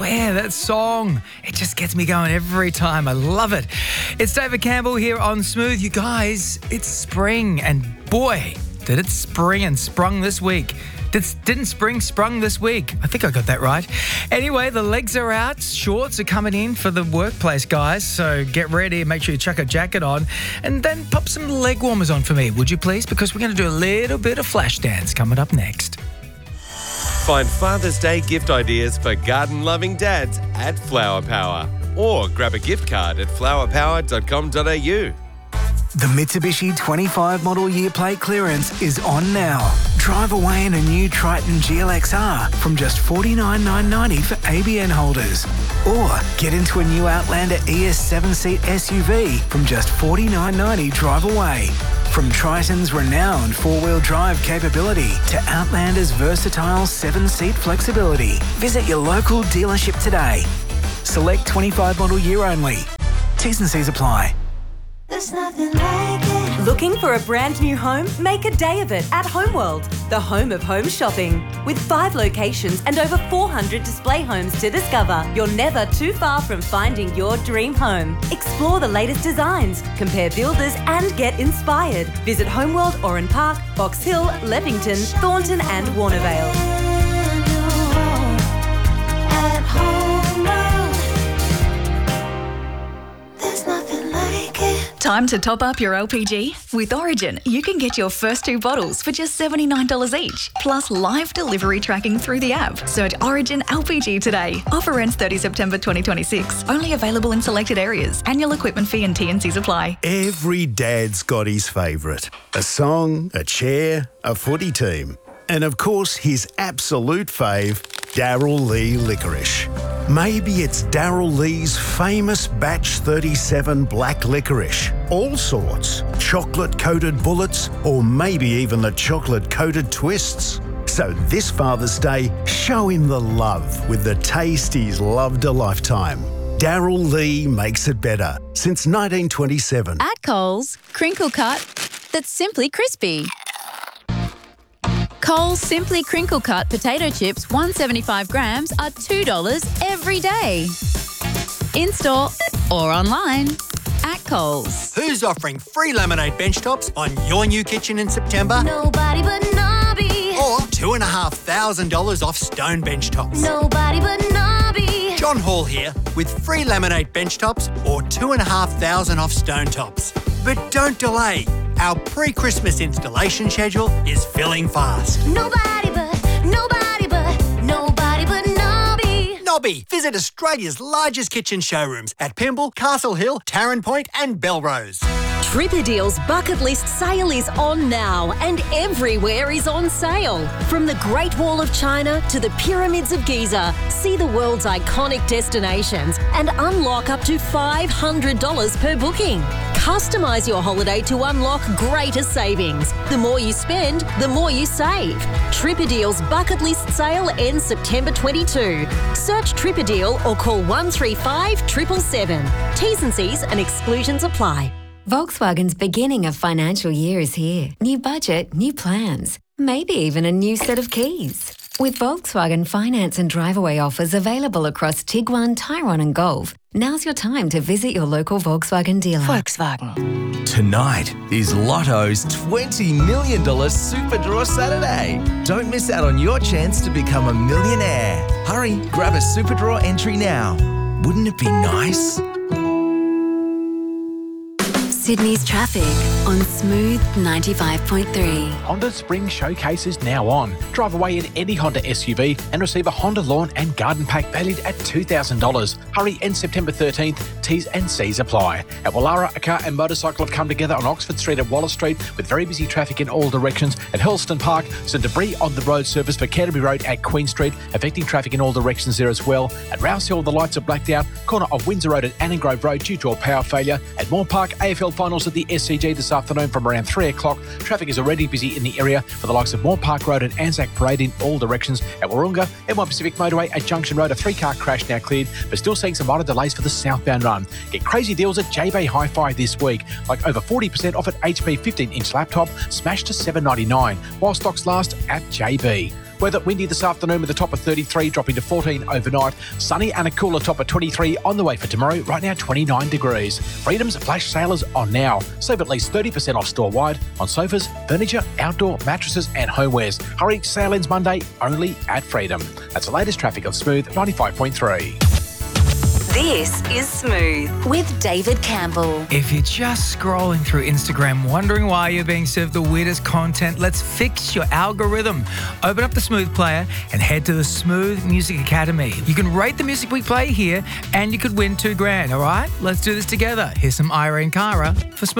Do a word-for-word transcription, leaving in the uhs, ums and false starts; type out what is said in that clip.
swear, that song, it just gets me going every time. I love it. It's David Campbell here on Smooth. You guys, it's spring, and boy, did it spring and sprung this week. Did, didn't spring sprung this week? I think I got that right. Anyway, the legs are out. Shorts are coming in for the workplace, guys. So get ready. Make sure you chuck a jacket on. And then pop some leg warmers on for me, would you please? Because we're going to do a little bit of flash dance coming up next. Find Father's Day gift ideas for garden-loving dads at Flower Power. Or grab a gift card at flower power dot com dot a u. The Mitsubishi twenty-five model year plate clearance is on now. Drive away in a new Triton G L X R from just forty-nine thousand nine hundred ninety dollars for A B N holders. Or get into a new Outlander E S seven-seat S U V from just forty-nine thousand nine hundred ninety dollars drive away. From Triton's renowned four-wheel drive capability to Outlander's versatile seven-seat flexibility. Visit your local dealership today. Select twenty-five model year only. T's and C's apply. There's nothing like it. Looking for a brand new home? Make a day of it at Homeworld, the home of home shopping. With five locations and over four hundred display homes to discover, you're never too far from finding your dream home. Explore the latest designs, compare builders and get inspired. Visit Homeworld Oran Park, Box Hill, Leppington, Thornton and Warnervale. At Homeworld, there's nothing like it. Time to top up your L P G? With Origin, you can get your first two bottles for just seventy-nine dollars each, plus live delivery tracking through the app. Search Origin L P G today. Offer ends thirtieth of September twenty twenty-six. Only available in selected areas. Annual equipment fee and T and Cs apply. Every dad's got his favourite. A song, a chair, a footy team. And of course, his absolute fave, Daryl Lee Licorice. Maybe it's Daryl Lee's famous Batch thirty-seven black licorice. All sorts. Chocolate-coated bullets, or maybe even the chocolate-coated twists. So this Father's Day, show him the love with the taste he's loved a lifetime. Daryl Lee makes it better since nineteen twenty-seven. At Coles, crinkle cut that's simply crispy. Coles Simply Crinkle Cut potato chips, one hundred seventy-five grams, are two dollars every day. In-store or online at Coles. Who's offering free laminate bench tops on your new kitchen in September? Nobody but Nobby. Or two thousand five hundred dollars off stone bench tops? Nobody but Nobby. John Hall here with free laminate bench tops or two thousand five hundred dollars off stone tops. But don't delay. Our pre-Christmas installation schedule is filling fast. Nobody but, nobody but, nobody but Nobby. Nobby. Visit Australia's largest kitchen showrooms at Pymble, Castle Hill, Tarrant Point and Belrose. Tripadeal's bucket list sale is on now and everywhere is on sale. From the Great Wall of China to the Pyramids of Giza, see the world's iconic destinations and unlock up to five hundred dollars per booking. Customise your holiday to unlock greater savings. The more you spend, the more you save. Tripadeal's bucket list sale ends September twenty-second. Search Tripadeal or call one three five seven seven seven. T's and C's and exclusions apply. Volkswagen's beginning of financial year is here. New budget, new plans, maybe even a new set of keys. With Volkswagen finance and drive-away offers available across Tiguan, Tyrone and Golf, now's your time to visit your local Volkswagen dealer. Volkswagen. Tonight is Lotto's twenty million dollars Super Draw Saturday. Don't miss out on your chance to become a millionaire. Hurry, grab a Super Draw entry now. Wouldn't it be nice? Sydney's traffic on Smooth ninety-five point three. Honda Spring Showcase is now on. Drive away in any Honda S U V and receive a Honda Lawn and Garden Pack valued at two thousand dollars. Hurry, end September thirteenth. T's and C's apply. At Wallara, a car and motorcycle have come together on Oxford Street and Wallace Street with very busy traffic in all directions. At Hurlston Park, some debris on the road surface for Canterbury Road at Queen Street, affecting traffic in all directions there as well. At Rouse Hill, the lights are blacked out. Corner of Windsor Road at Anning Grove Road due to a power failure. At Moore Park, A F L finals at the S C G this afternoon from around three o'clock. Traffic is already busy in the area for the likes of Moore Park Road and Anzac Parade in all directions. At Warunga, M one Pacific Motorway at Junction Road, a three-car crash now cleared, but still seeing some minor delays for the southbound run. Get crazy deals at J B Hi-Fi this week, like over forty percent off an H P fifteen inch laptop, smashed to seven ninety-nine, while stocks last at J B. Weather windy this afternoon with a top of thirty-three, dropping to fourteen overnight. Sunny and a cooler top of twenty-three on the way for tomorrow. Right now, twenty-nine degrees. Freedom's flash sales on now. Save at least thirty percent off store-wide on sofas, furniture, outdoor mattresses and homewares. Hurry, sale ends Monday only at Freedom. That's the latest traffic on Smooth ninety-five point three. This is Smooth with David Campbell. If you're just scrolling through Instagram wondering why you're being served the weirdest content, let's fix your algorithm. Open up the Smooth player and head to the Smooth Music Academy. You can rate the music we play here and you could win two grand, all right? Let's do this together. Here's some Irene Cara for Smooth.